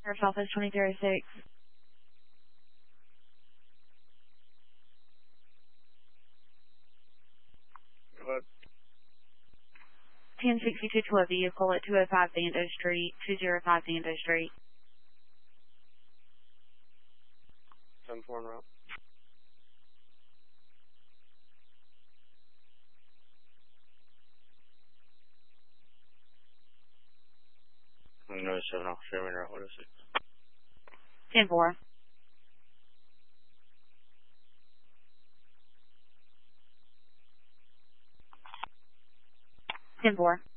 Sheriff's Office 2306. What? 1062 to a vehicle at 205 Vando Street, 205 Vando Street. 10-4 route. No, 7 off Sherman route. What is it? 10-4. 10-4.